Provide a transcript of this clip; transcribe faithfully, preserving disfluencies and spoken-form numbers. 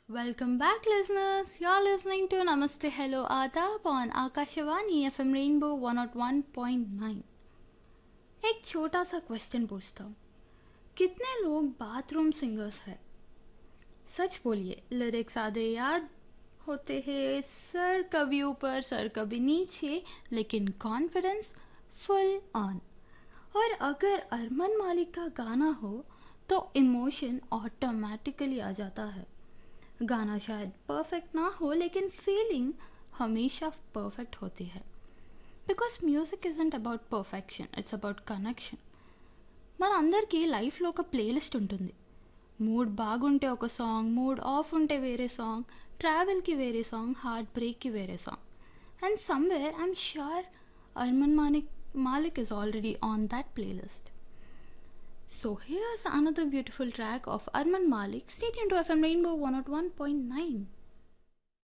Welcome back, listeners. You're listening to Namaste Hello Adab on Akashvani F M Rainbow one oh one point nine. एक छोटा सा question पूछता हूँ, कितने लोग बाथरूम सिंगर्स हैं? सच बोलिए, लिरिक्स आधे याद होते हैं, सर कभी ऊपर सर कभी नीचे, लेकिन कॉन्फिडेंस फुल ऑन. और अगर अरमान मालिक का गाना हो तो इमोशन ऑटोमेटिकली आ जाता है. गाना शायद परफेक्ट ना हो, लेकिन फीलिंग हमेशा परफेक्ट होती है. Because music isn't about perfection, it's about connection. మన అందరికీ లైఫ్లో ఒక ప్లేలిస్ట్ ఉంటుంది. మూడ్ బాగుంటే ఒక సాంగ్, మూడ్ ఆఫ్ ఉంటే వేరే సాంగ్, ట్రావెల్కి వేరే సాంగ్, హార్ట్ బ్రేక్కి వేరే song. And somewhere I'm sure Harman Malik Malik is already on that playlist. So here's another beautiful track of Arman Malik. Stay tuned to F M Rainbow one oh one point nine.